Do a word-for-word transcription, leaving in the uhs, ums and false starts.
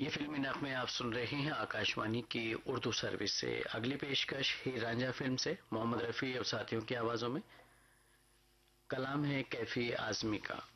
ये फिल्मी नगमे आप सुन रहे हैं आकाशवाणी की उर्दू सर्विस से। अगली पेशकश हीर रांझा फिल्म से मोहम्मद रफी और साथियों की आवाजों में कलाम है कैफी आजमी का।